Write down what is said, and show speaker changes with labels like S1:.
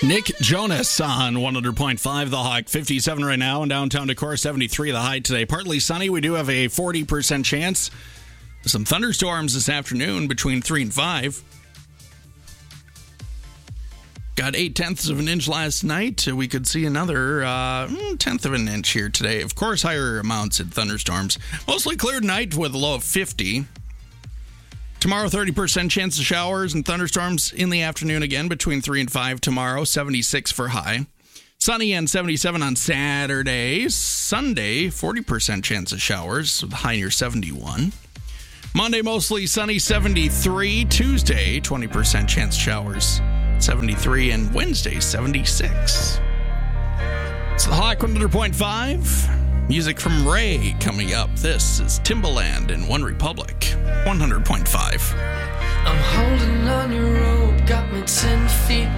S1: Nick Jonas on 100.5 The Hawk, 57 right now in downtown Decorah, 73 the high today. Partly sunny. We do have a 40% chance. Some thunderstorms this afternoon between 3 and 5. Got 0.8 of an inch last night. We could see another 1/10 of an inch here today. Of course, higher amounts in thunderstorms. Mostly clear tonight with a low of 50. Tomorrow, 30% chance of showers and thunderstorms in the afternoon again between 3 and 5 tomorrow, 76 for high. Sunny and 77 on Saturday. Sunday, 40% chance of showers with high near 71. Monday, mostly sunny, 73. Tuesday, 20% chance of showers, 73. And Wednesday, 76. It's the Hawk 100.5. Music from Ray coming up. This is Timbaland and One Republic, 100.5.
S2: I'm holding on your rope, got me 10 feet